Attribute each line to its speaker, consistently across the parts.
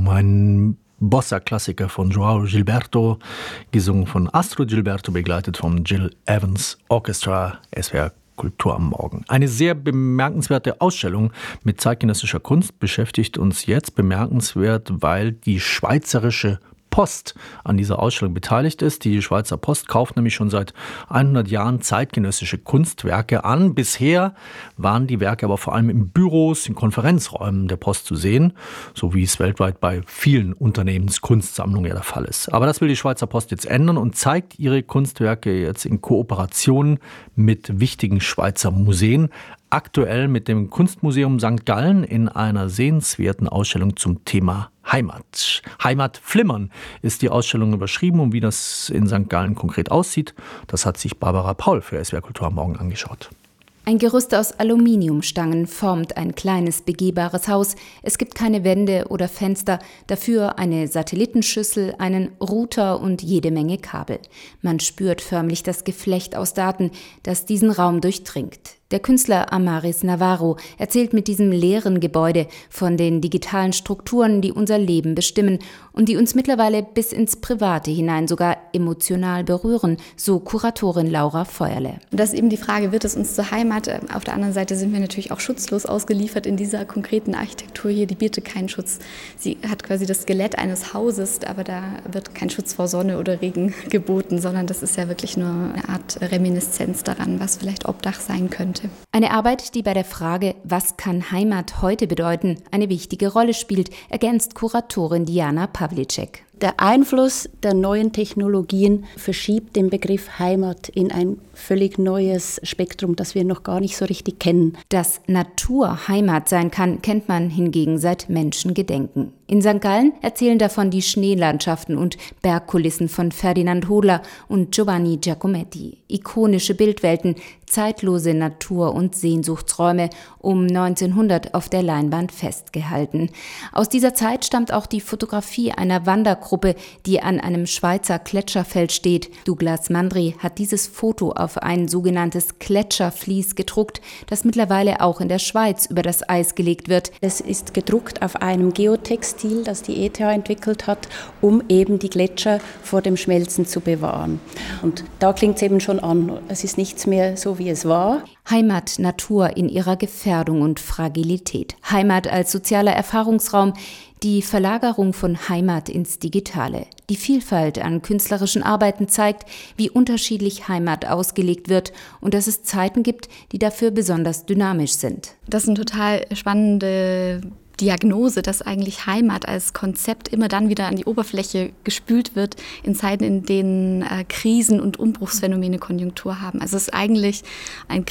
Speaker 1: ein Bossa-Klassiker von João Gilberto, gesungen von Astrid Gilberto, begleitet vom Gil Evans Orchestra. SWR Kultur am Morgen. Eine sehr bemerkenswerte Ausstellung mit zeitgenössischer Kunst beschäftigt uns jetzt. Bemerkenswert, weil die Schweizerische Post an dieser Ausstellung beteiligt ist. Die Schweizer Post kauft nämlich schon seit 100 Jahren zeitgenössische Kunstwerke an. Bisher waren die Werke aber vor allem in Büros, in Konferenzräumen der Post zu sehen, so wie es weltweit bei vielen Unternehmenskunstsammlungen ja der Fall ist. Aber das will die Schweizer Post jetzt ändern und zeigt ihre Kunstwerke jetzt in Kooperation mit wichtigen Schweizer Museen. Aktuell mit dem Kunstmuseum St. Gallen in einer sehenswerten Ausstellung zum Thema Heimat. Heimatflimmern ist die Ausstellung überschrieben, und wie das in St. Gallen konkret aussieht, das hat sich Barbara Paul für SWR Kultur am Morgen angeschaut.
Speaker 2: Ein Gerüst aus Aluminiumstangen formt ein kleines, begehbares Haus. Es gibt keine Wände oder Fenster, dafür eine Satellitenschüssel, einen Router und jede Menge Kabel. Man spürt förmlich das Geflecht aus Daten, das diesen Raum durchdringt. Der Künstler Amaris Navarro erzählt mit diesem leeren Gebäude von den digitalen Strukturen, die unser Leben bestimmen und die uns mittlerweile bis ins Private hinein sogar emotional berühren, so Kuratorin Laura Feuerle.
Speaker 3: Und das ist eben die Frage, wird es uns zur Heimat? Auf der anderen Seite sind wir natürlich auch schutzlos ausgeliefert in dieser konkreten Architektur hier, die bietet keinen Schutz. Sie hat quasi das Skelett eines Hauses, aber da wird kein Schutz vor Sonne oder Regen geboten, sondern das ist ja wirklich nur eine Art Reminiszenz daran, was vielleicht Obdach sein könnte.
Speaker 2: Eine Arbeit, die bei der Frage, was kann Heimat heute bedeuten, eine wichtige Rolle spielt, ergänzt Kuratorin Diana Pavlicek.
Speaker 4: Der Einfluss der neuen Technologien verschiebt den Begriff Heimat in ein völlig neues Spektrum, das wir noch gar nicht so richtig kennen.
Speaker 2: Dass Natur Heimat sein kann, kennt man hingegen seit Menschengedenken. In St. Gallen erzählen davon die Schneelandschaften und Bergkulissen von Ferdinand Hodler und Giovanni Giacometti. Ikonische Bildwelten, zeitlose Natur- und Sehnsuchtsräume, um 1900 auf der Leinwand festgehalten. Aus dieser Zeit stammt auch die Fotografie einer Wandergruppe, die an einem Schweizer Gletscherfeld steht. Douglas Mandry hat dieses Foto auf ein sogenanntes Gletschervlies gedruckt, das mittlerweile auch in der Schweiz über das Eis gelegt wird.
Speaker 4: Es ist gedruckt auf einem Geotextil, das die ETH entwickelt hat, um eben die Gletscher vor dem Schmelzen zu bewahren. Und da klingt es eben schon an, es ist nichts mehr so, wie es war.
Speaker 2: Heimat, Natur in ihrer Gefährdung und Fragilität. Heimat als sozialer Erfahrungsraum, die Verlagerung von Heimat ins Digitale. Die Vielfalt an künstlerischen Arbeiten zeigt, wie unterschiedlich Heimat ausgelegt wird und dass es Zeiten gibt, die dafür besonders dynamisch sind.
Speaker 3: Das ist eine total spannende Diagnose, dass eigentlich Heimat als Konzept immer dann wieder an die Oberfläche gespült wird in Zeiten, in denen Krisen und Umbruchsphänomene Konjunktur haben. Also es ist eigentlich ein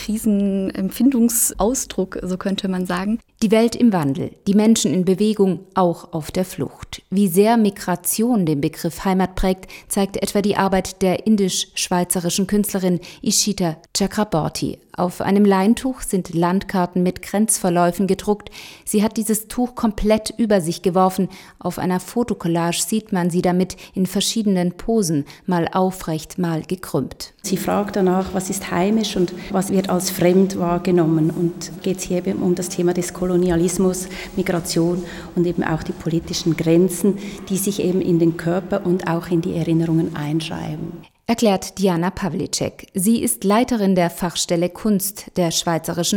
Speaker 3: Krisenempfindungsausdruck, so könnte man sagen.
Speaker 2: Die Welt im Wandel, die Menschen in Bewegung, auch auf der Flucht. Wie sehr Migration den Begriff Heimat prägt, zeigt etwa die Arbeit der indisch-schweizerischen Künstlerin Ishita Chakraborty. Auf einem Leintuch sind Landkarten mit Grenzverläufen gedruckt. Sie hat dieses Tuch komplett über sich geworfen. Auf einer Fotokollage sieht man sie damit in verschiedenen Posen, mal aufrecht, mal gekrümmt.
Speaker 4: Sie fragt danach, was ist heimisch und was wird als fremd wahrgenommen. Und geht es hier eben um das Thema des Kolonialismus, Migration und eben auch die politischen Grenzen, die sich eben in den Körper und auch in die Erinnerungen einschreiben.
Speaker 2: Erklärt Diana Pavlicek. Sie ist Leiterin der Fachstelle Kunst der Schweizerischen